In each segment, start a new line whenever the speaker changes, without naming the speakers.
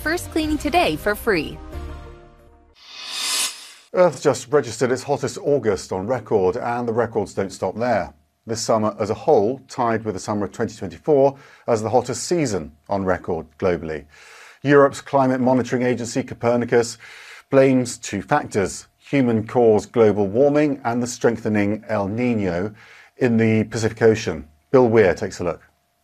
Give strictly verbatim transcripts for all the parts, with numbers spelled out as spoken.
first cleaning today for free.
Earth just registered its hottest August on record, and the records don't stop there. This summer as a whole tied with the summer of twenty twenty-four as the hottest season on record globally. Europe's climate monitoring agency, Copernicus, blames two factors: human-caused global warming and the strengthening El Niño in the Pacific Ocean. Bill Weir takes a look.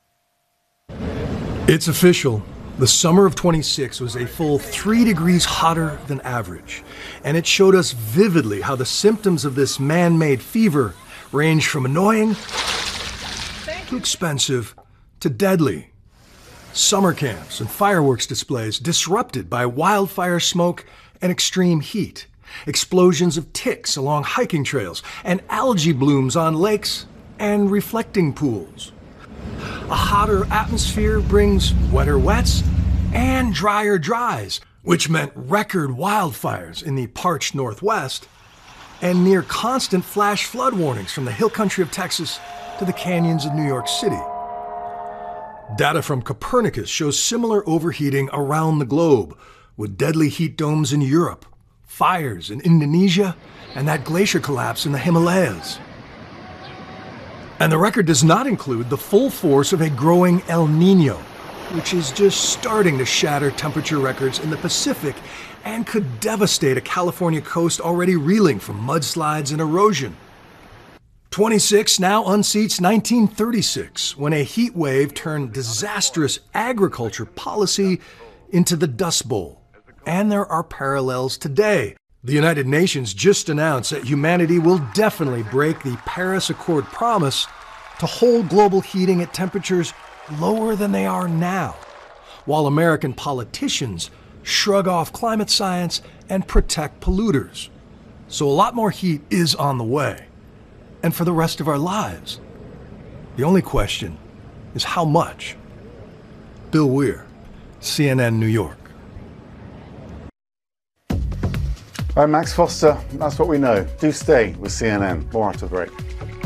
It's official. The summer of twenty-six was a full three degrees hotter than average, and it showed us vividly how the symptoms of this man-made fever range from annoying to expensive to deadly. Summer camps and fireworks displays disrupted by wildfire smoke and extreme heat, explosions of ticks along hiking trails, and algae blooms on lakes and reflecting pools. A hotter atmosphere brings wetter wets and drier dries, which meant record wildfires in the parched Northwest and near constant flash flood warnings from the hill country of Texas to the canyons of New York City. Data from Copernicus shows similar overheating around the globe, with deadly heat domes in Europe, fires in Indonesia, and that glacier collapse in the Himalayas. And the record does not include the full force of a growing El Niño, which is just starting to shatter temperature records in the Pacific and could devastate a California coast already reeling from mudslides and erosion. twenty-six now unseats nineteen thirty-six, when a heat wave turned disastrous agriculture policy into the Dust Bowl. And there are parallels today. The United Nations just announced that humanity will definitely break the Paris Accord promise to hold global heating at temperatures lower than they are now, while American politicians shrug off climate science and protect polluters. So a lot more heat is on the way, and for the rest of our lives. The only question is how much? Bill Weir, C N N New York.
I'm Max Foster. That's what we know. Do stay with C N N. More after the break.